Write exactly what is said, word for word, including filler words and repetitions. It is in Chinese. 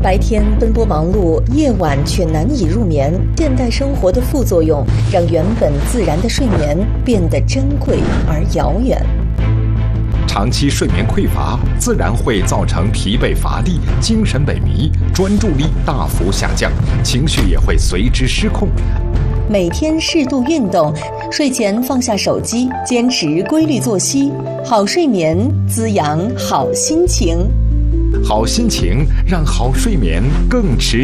白天奔波忙碌，夜晚却难以入眠。现代生活的副作用，让原本自然的睡眠变得珍贵而遥远。 长期睡眠匮乏，自然会造成疲惫乏力、精神萎靡、专注力大幅下降，情绪也会随之失控。 每天适度运动，睡前放下手机，坚持规律作息，好睡眠滋养好心情。 好心情让好睡眠更持